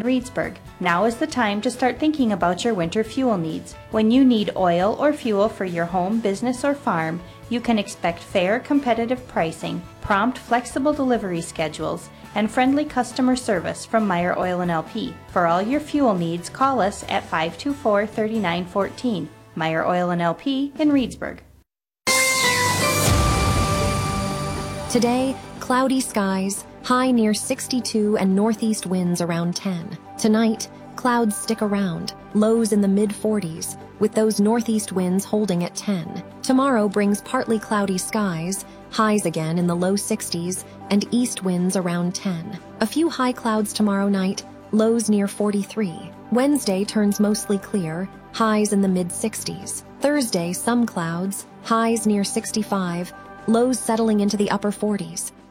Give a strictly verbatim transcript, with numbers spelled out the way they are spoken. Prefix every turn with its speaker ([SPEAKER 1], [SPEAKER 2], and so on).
[SPEAKER 1] Reedsburg. Now is the time to start thinking about your winter fuel needs. When you need oil or fuel for your home, business, or farm, you can expect fair, competitive pricing, prompt, flexible delivery schedules, and friendly customer service from Meyer Oil and L P. For all your fuel needs, call us at five two four, three nine one four. Meyer Oil and L P in Reedsburg.
[SPEAKER 2] Today, cloudy skies, high near sixty-two and northeast winds around ten. Tonight, clouds stick around, lows in the mid forties, with those northeast winds holding at ten. Tomorrow brings partly cloudy skies, highs again in the low sixties, and east winds around ten. A few high clouds tomorrow night, lows near forty-three. Wednesday turns mostly clear, highs in the mid sixties. Thursday, some clouds, highs near sixty-five, lows settling into the upper forties.